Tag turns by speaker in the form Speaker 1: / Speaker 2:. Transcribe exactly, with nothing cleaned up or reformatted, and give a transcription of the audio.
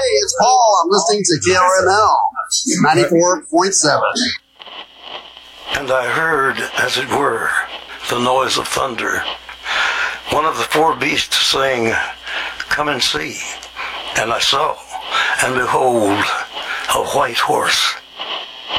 Speaker 1: it's Paul. I'm listening to K R M L ninety-four point seven.
Speaker 2: And I heard, as it were, the noise of thunder. One of the four beasts saying, "Come and see." And I saw, and behold, a white horse.